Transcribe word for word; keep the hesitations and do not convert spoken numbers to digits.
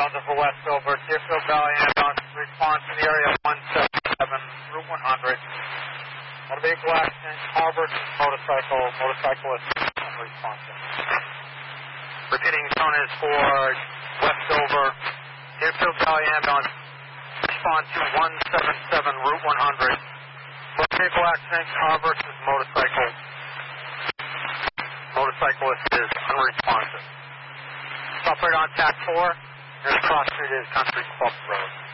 Thunder for Westover, Deerfield Valley ambulance, response in the area one seventy-seven, Route one hundred. Motor vehicle accident, car versus motorcycle, motorcyclist unresponsive. Repeating, zone is for Westover, Deerfield Valley ambulance, respond to one seventy-seven, Route one hundred. Motor vehicle accident, car versus motorcycle. Motorcyclist is unresponsive. Stop right on T A C four. Nearest cross street is Country Club Road.